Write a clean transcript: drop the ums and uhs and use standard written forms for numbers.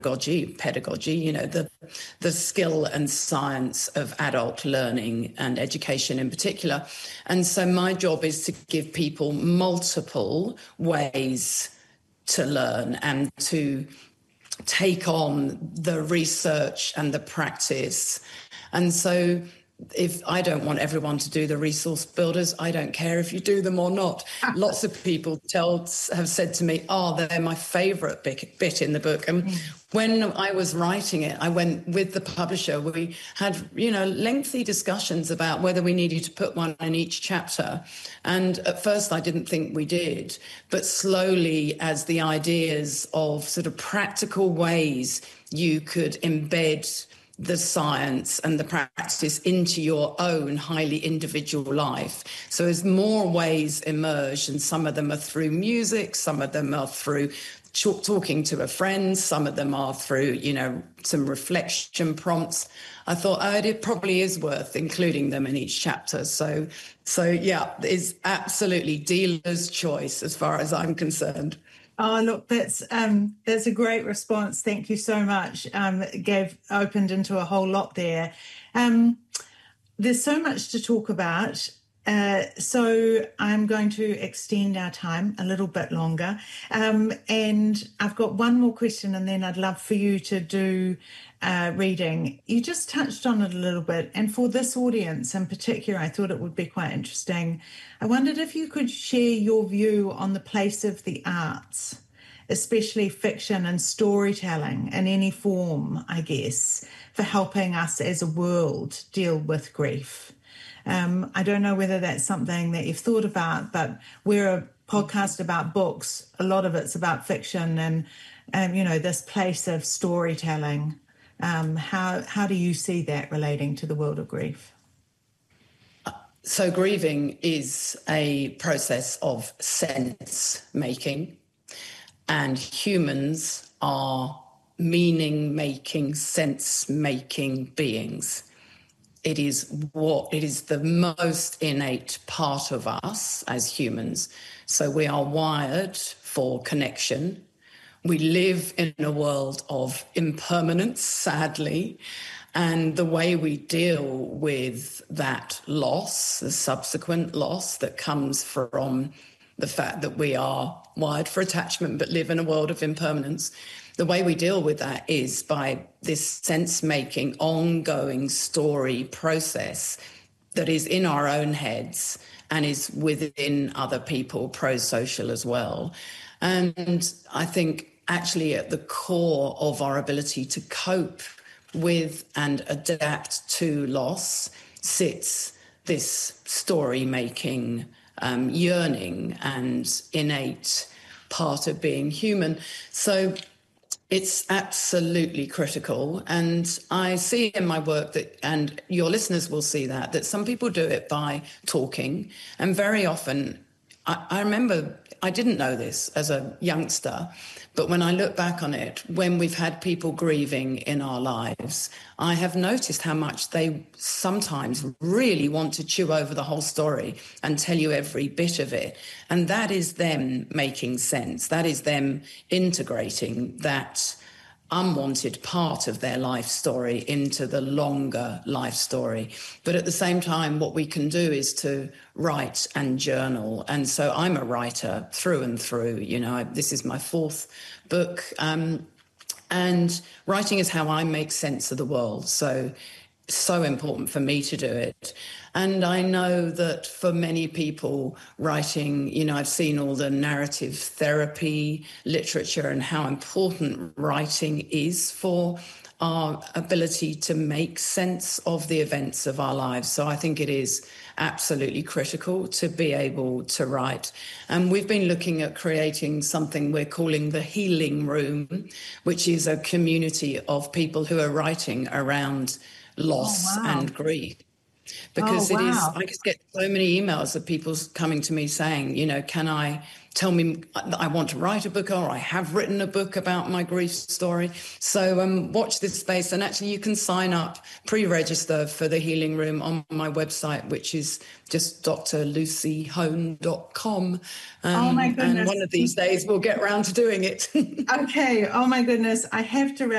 pedagogy, the skill and science of adult learning and education in particular. And so my job is to give people multiple ways to learn and to take on the research and the practice. And so if I don't want everyone to do the resource builders, I don't care if you do them or not. Lots of people have said to me, they're my favourite bit in the book. And when I was writing it, I went with the publisher. We had, lengthy discussions about whether we needed to put one in each chapter. And at first I didn't think we did. But slowly, as the ideas of sort of practical ways you could embed the science and the practice into your own highly individual life. So as more ways emerge, and some of them are through music, some of them are through talking to a friend, some of them are through, some reflection prompts. I thought, it probably is worth including them in each chapter. So yeah, it's absolutely dealer's choice as far as I'm concerned. Oh, look, that's a great response. Thank you so much. Opened into a whole lot there. There's so much to talk about. So I'm going to extend our time a little bit longer. And I've got one more question, and then I'd love for you to do reading. You just touched on it a little bit. And for this audience in particular, I thought it would be quite interesting. I wondered if you could share your view on the place of the arts, especially fiction and storytelling in any form, I guess, for helping us as a world deal with grief. I don't know whether that's something that you've thought about, but we're a podcast about books. A lot of it's about fiction and this place of storytelling. How do you see that relating to the world of grief? So grieving is a process of sense making, and humans are meaning-making, sense-making beings. It is the most innate part of us as humans. So we are wired for connection. We live in a world of impermanence, sadly, and the way we deal with that loss, the subsequent loss that comes from the fact that we are wired for attachment but live in a world of impermanence, the way we deal with that is by this sense-making, ongoing story process that is in our own heads and is within other people, pro-social as well. And I think actually at the core of our ability to cope with and adapt to loss sits this story-making yearning and innate part of being human. So it's absolutely critical. And I see in my work that, and your listeners will see that some people do it by talking. And very often, I remember, I didn't know this as a youngster, but when I look back on it, when we've had people grieving in our lives, I have noticed how much they sometimes really want to chew over the whole story and tell you every bit of it. And that is them making sense. That is them integrating that unwanted part of their life story into the longer life story. But at the same time, what we can do is to write and journal. And so I'm a writer through and through. This is my fourth book. And writing is how I make sense of the world. So important for me to do it. And I know that for many people, writing, I've seen all the narrative therapy literature and how important writing is for our ability to make sense of the events of our lives. So I think it is absolutely critical to be able to write. And we've been looking at creating something we're calling the Healing Room, which is a community of people who are writing around loss and grief. Because it is, I just get so many emails of people coming to me saying, can I tell me I want to write a book, or I have written a book about my grief story. So watch this space. And actually, you can sign up, pre-register for the Healing Room on my website, which is just drlucyhone.com. Oh my goodness. And one of these days we'll get around to doing it. Okay. Oh my goodness. I have to wrap